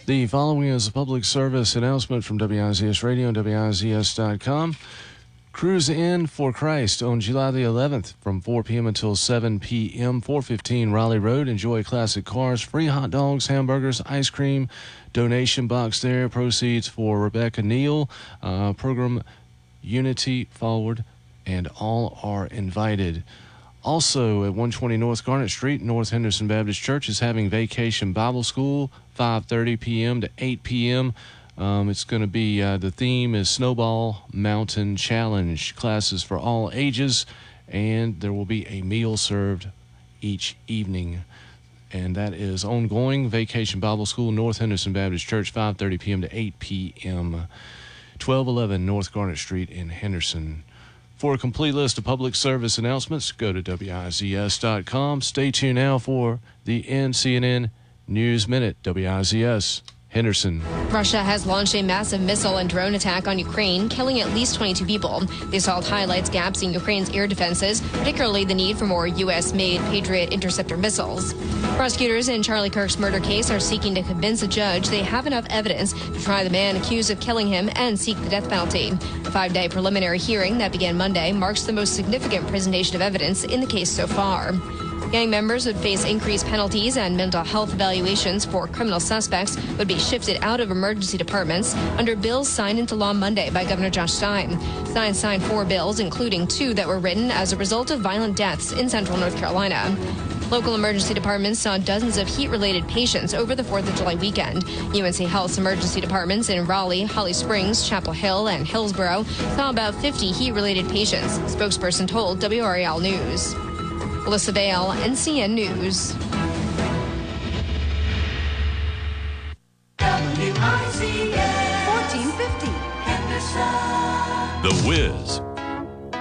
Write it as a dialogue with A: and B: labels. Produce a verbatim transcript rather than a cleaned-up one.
A: The following is a public service announcement from W I Z S Radio and W I Z S dot com. Cruise In for Christ on July the eleventh from four p.m. until seven p.m. four fifteen Raleigh Road. Enjoy classic cars, free hot dogs, hamburgers, ice cream. Donation box there. Proceeds for Rebecca Neal. Uh, program Unity Forward, and all are invited. Also, at one twenty North Garnet Street, North Henderson Baptist Church is having Vacation Bible School, five thirty p.m. to eight p.m. Um, it's going to be, uh, the theme is Snowball Mountain Challenge. Classes for all ages, and there will be a meal served each evening. And that is ongoing. Vacation Bible School, North Henderson Baptist Church, five thirty p.m. to eight p.m. twelve eleven North Garnet Street in Henderson. For a complete list of public service announcements, go to W I Z S dot com. Stay tuned now for the N C N N News Minute. W I Z S, Henderson.
B: Russia has launched a massive missile and drone attack on Ukraine, killing at least twenty-two people. The assault highlights gaps in Ukraine's air defenses, particularly the need for more U S-made Patriot interceptor missiles. Prosecutors in Charlie Kirk's murder case are seeking to convince a judge they have enough evidence to try the man accused of killing him and seek the death penalty. The five-day preliminary hearing that began Monday marks the most significant presentation of evidence in the case so far. Gang members would face increased penalties, and mental health evaluations for criminal suspects would be shifted out of emergency departments under bills signed into law Monday by Governor Josh Stein. Stein signed four bills, including two that were written as a result of violent deaths in central North Carolina. Local emergency departments saw dozens of heat-related patients over the fourth of July weekend. U N C Health's emergency departments in Raleigh, Holly Springs, Chapel Hill, and Hillsborough saw about fifty heat-related patients, spokesperson told W R A L News. Alyssa Bale, N C N News.
C: W I Z S fourteen fifty. Henderson.
D: The Wiz